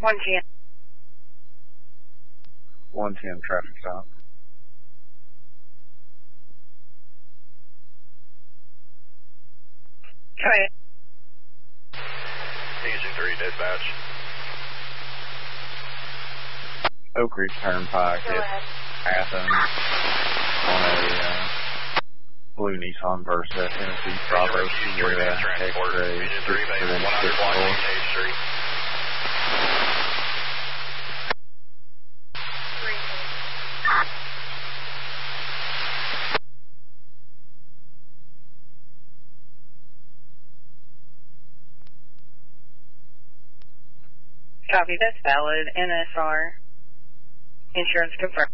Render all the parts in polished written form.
110. 110 traffic stop. Go ahead. Easy 3 dispatch. Oak Ridge Turnpike at Athens on a blue Nissan Versa, Tennessee Bravo Sierra X-Ray 676 Street. Copy, that's valid. NSR. Insurance confirmed.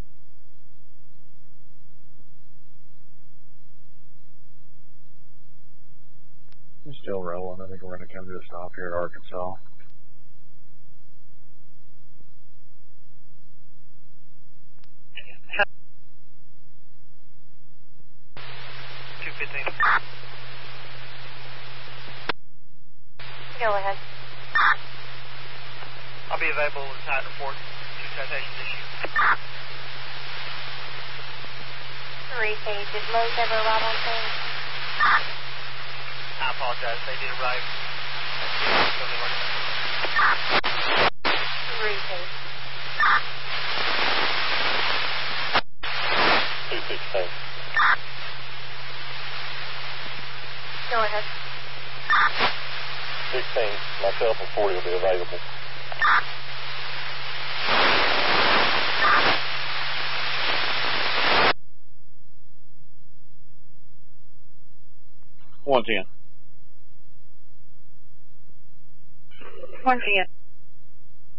We're still rolling. I think we're going to come to a stop here at Arkansas. Go ahead. I'll be available with a side report. Two citations issued. 3 page. Did Lowe's ever arrive on scene? I apologize. They did arrive. 3 page. 216. Go ahead. 16. Myself and 40 will be available. Once again. 110.